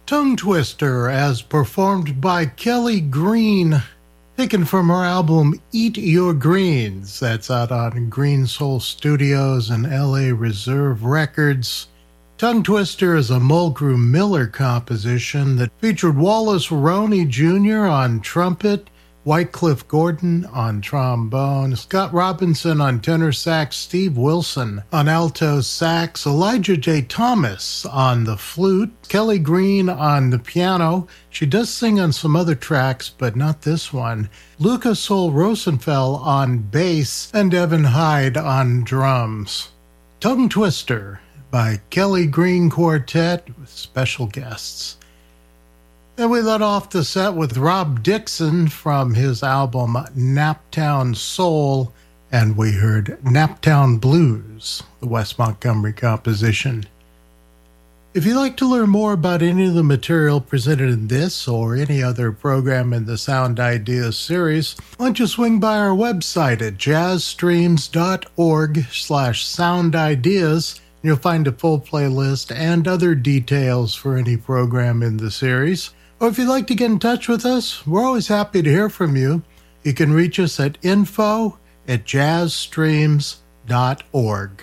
Tongue Twister as performed by Kelly Green, taken from her album Eat Your Greens. That's out on Green Soul Studios and LA Reserve Records. Tongue Twister is a Mulgrew Miller composition that featured Wallace Roney Jr. on trumpet, Wycliffe Gordon on trombone, Scott Robinson on tenor sax, Steve Wilson on alto sax, Elijah J. Thomas on the flute, Kelly Green on the piano. She does sing on some other tracks, but not this one. Lucas Sol Rosenfeld on bass, and Evan Hyde on drums. Tongue Twister by Kelly Green Quartet with special guests. Then we let off the set with Rob Dixon from his album Naptown Soul, and we heard Naptown Blues, the Wes Montgomery composition. If you'd like to learn more about any of the material presented in this or any other program in the Sound Ideas series, why don't you swing by our website at jazzstreams.org/soundideas. You'll find a full playlist and other details for any program in the series. Or if you'd like to get in touch with us, we're always happy to hear from you. You can reach us at info@jazzstreams.org.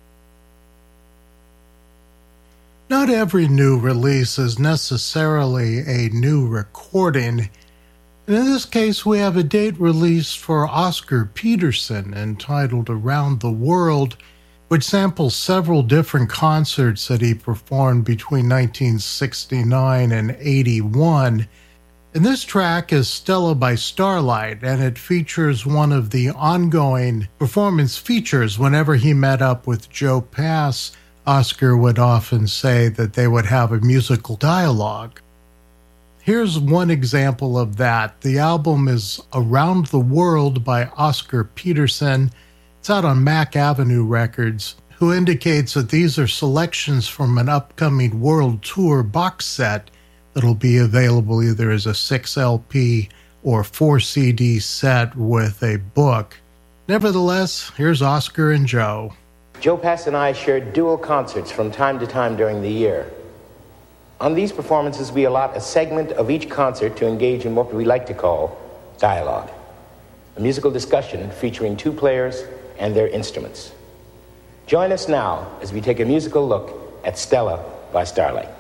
Not every new release is necessarily a new recording. And in this case, we have a date released for Oscar Peterson entitled Around the World, which samples several different concerts that he performed between 1969 and 81. And this track is Stella by Starlight, and it features one of the ongoing performance features. Whenever he met up with Joe Pass, Oscar would often say that they would have a musical dialogue. Here's one example of that. The album is Around the World by Oscar Peterson. It's out on Mack Avenue Records, who indicates that these are selections from an upcoming world tour box set that'll be available either as a 6 LP or 4 CD set with a book. Nevertheless, here's Oscar and Joe. Joe Pass and I shared dual concerts from time to time during the year. On these performances, we allot a segment of each concert to engage in what we like to call dialogue, a musical discussion featuring two players and their instruments. Join us now as we take a musical look at Stella by Starlight.